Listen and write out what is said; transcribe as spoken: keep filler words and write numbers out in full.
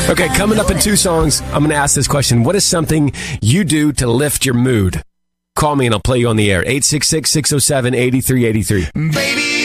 Okay, coming up in two songs, I'm going to ask this question. What is something you do to lift your mood? Call me and I'll play you on the air. eight six six, six oh seven, eight three eight three. Baby.